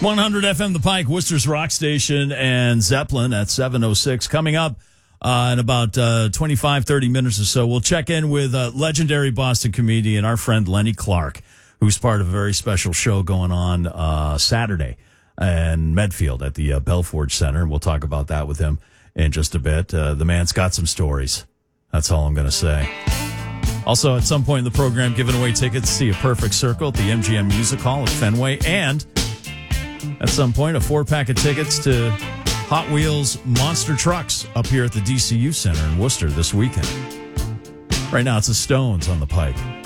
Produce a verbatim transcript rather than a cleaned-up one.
one hundred F M The Pike, Worcester's Rock Station, and Zeppelin at seven oh six. Coming up uh, in about uh, twenty-five, thirty minutes or so, we'll check in with uh, legendary Boston comedian, our friend Lenny Clarke, who's part of a very special show going on uh, Saturday in Medfield at the uh, Belforge Center. We'll talk about that with him in just a bit. Uh, the man's got some stories. That's all I'm going to say. Also, at some point in the program, giving away tickets to see A Perfect Circle at the M G M Music Hall at Fenway. And at some point, a four-pack of tickets to Hot Wheels Monster Trucks up here at the D C U Center in Worcester this weekend. Right now, it's the Stones on the Pike.